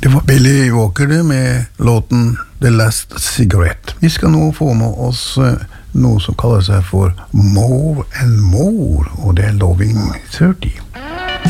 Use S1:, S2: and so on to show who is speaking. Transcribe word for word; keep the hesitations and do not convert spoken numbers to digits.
S1: Det var Billy Walker det med låten The Last Cigarette. Vi skal nå få med oss noe som kaller seg for More and More, og det er Loving thirty.